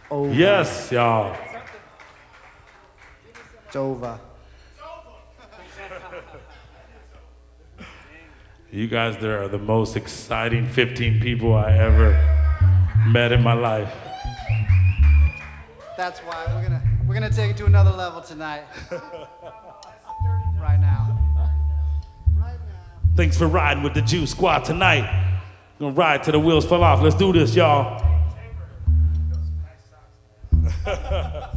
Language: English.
over. Yes, y'all. It's over. You guys, there are the most exciting 15 people I ever met in my life. That's why we're gonna take it to another level tonight. Right now. Thanks for riding with the Juice Squad tonight. Gonna ride till the wheels fall off. Let's do this, y'all.